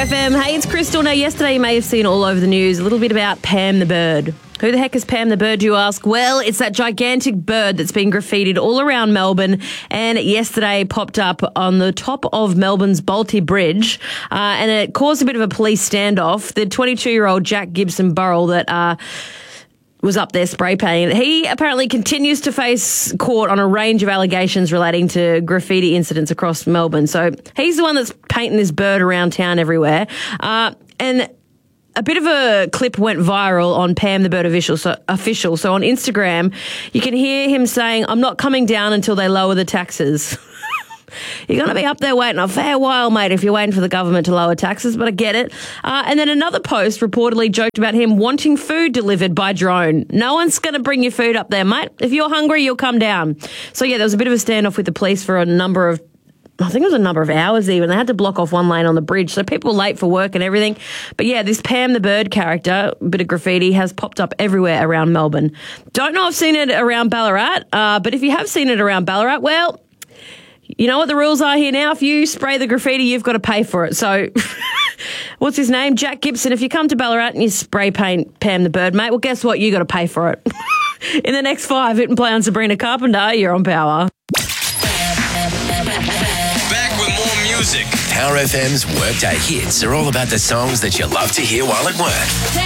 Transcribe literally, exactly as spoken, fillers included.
F M. Hey, it's Crystal. Now, yesterday you may have seen all over the news a little bit about Pam the bird. Who the heck is Pam the bird, you ask? Well, it's that gigantic bird that's been graffitied all around Melbourne and yesterday popped up on the top of Melbourne's Bolte Bridge uh, and it caused a bit of a police standoff. The twenty-two-year-old Jack Gibson Burrell that... Uh, was up there spray painting. He apparently continues to face court on a range of allegations relating to graffiti incidents across Melbourne. So he's the one that's painting this bird around town everywhere. Uh, and a bit of a clip went viral on Pam the Bird official. So, official. So on Instagram, you can hear him saying, "I'm not coming down until they lower the taxes." You're going to be up there waiting a fair while, mate, if you're waiting for the government to lower taxes, but I get it. Uh, and then another post reportedly joked about him wanting food delivered by drone. No one's going to bring you food up there, mate. If you're hungry, you'll come down. So, yeah, there was a bit of a standoff with the police for a number of, I think it was a number of hours even. They had to block off one lane on the bridge, so people were late for work and everything. But, yeah, this Pam the Bird character, bit of graffiti, has popped up everywhere around Melbourne. Don't know if I've seen it around Ballarat, uh, but if you have seen it around Ballarat, well... you know what the rules are here now? If you spray the graffiti, you've got to pay for it. So, what's his name? Jack Gibson. If you come to Ballarat and you spray paint Pam the Bird, mate, well, guess what? You got to pay for it. In the next five, hit and play on Sabrina Carpenter. You're on Power. Back with more music. Power F M's Workday Hits are all about the songs that you love to hear while at work.